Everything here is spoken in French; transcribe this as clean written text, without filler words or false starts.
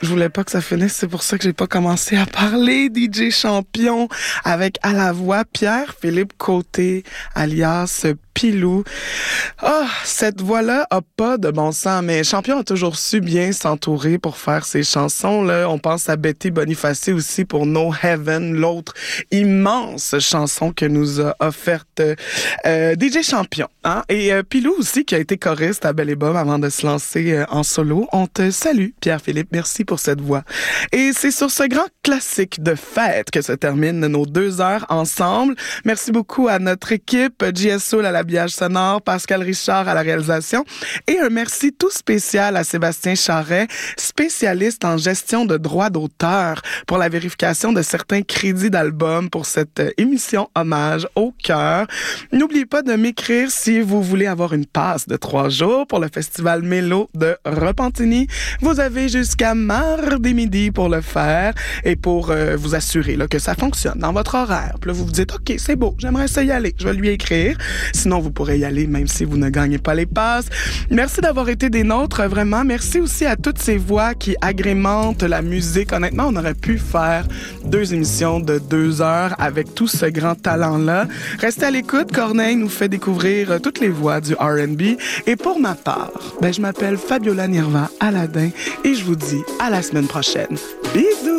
Je voulais pas que ça finisse, c'est pour ça que j'ai pas commencé à parler. DJ Champion avec à la voix Pierre-Philippe Côté, alias Pilou. Ah, cette voix-là a pas de bon sens, mais Champion a toujours su bien s'entourer pour faire ses chansons. Là, on pense à Betty Boniface aussi pour No Heaven, l'autre immense chanson que nous a offerte DJ Champion. Hein? Et Pilou aussi, qui a été choriste à Belle et Bomme avant de se lancer en solo. On te salue, Pierre-Philippe. Merci pour cette voix. Et c'est sur ce grand classique de fête que se terminent nos 2 heures ensemble. Merci beaucoup à notre équipe, JSO à l'habillage sonore, Pascal Richard à la réalisation et un merci tout spécial à Sébastien Charret, spécialiste en gestion de droits d'auteur pour la vérification de certains crédits d'albums pour cette émission hommage au cœur. N'oubliez pas de m'écrire si vous voulez avoir une passe de 3 jours pour le festival Mélo de Repentigny. Vous avez jusqu'à mardi midi pour le faire et pour vous assurer là, que ça fonctionne dans votre horaire. Puis là, vous vous dites, OK, c'est beau, j'aimerais ça y aller. Je vais lui écrire. Sinon, vous pourrez y aller même si vous ne gagnez pas les passes. Merci d'avoir été des nôtres, vraiment. Merci aussi à toutes ces voix qui agrémentent la musique. Honnêtement, on aurait pu faire 2 émissions de 2 heures avec tout ce grand talent-là. Restez à l'écoute. Corneille nous fait découvrir toutes les voix du R&B. Et pour ma part, je m'appelle Fabiola Nirva Aladin et je vous dis à la semaine prochaine. Bisous!